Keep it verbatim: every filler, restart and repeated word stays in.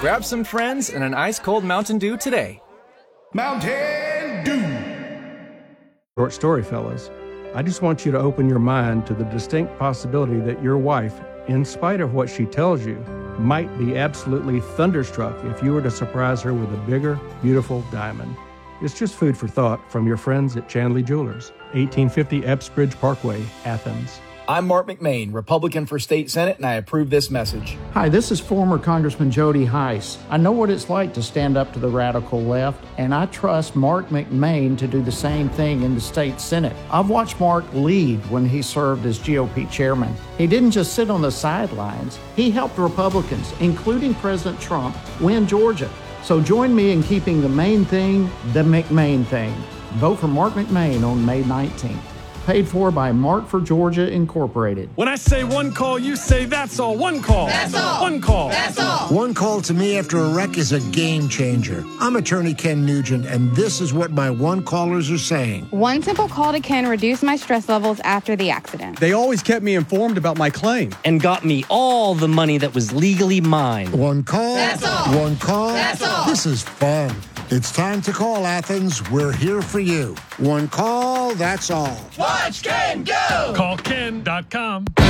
Grab some friends and an ice-cold Mountain Dew today. Mountain Dew. Short story, fellas. I just want you to open your mind to the distinct possibility that your wife, in spite of what she tells you, might be absolutely thunderstruck if you were to surprise her with a bigger, beautiful diamond. It's just food for thought from your friends at Chandley Jewelers, eighteen fifty Epsbridge Parkway, Athens. I'm Mark McMain, Republican for State Senate, and I approve this message. Hi, this is former Congressman Jody Heiss. I know what it's like to stand up to the radical left, and I trust Mark McMain to do the same thing in the state Senate. I've watched Mark lead when he served as G O P chairman. He didn't just sit on the sidelines. He helped Republicans, including President Trump, win Georgia. So join me in keeping the main thing the McMain thing. Vote for Mark McMain on May nineteenth. Paid for by Mark for Georgia Incorporated. When I say one call, you say that's all. One call. That's all. One call. That's all. One call to me after a wreck is a game changer. I'm attorney Ken Nugent, and this is what my one callers are saying. One simple call to Ken reduced my stress levels after the accident. They always kept me informed about my claim. And got me all the money that was legally mine. One call. That's all. One call. That's all. This is fun. It's time to call, Athens. We're here for you. One call, that's all. Watch Ken go! Call Ken dot com.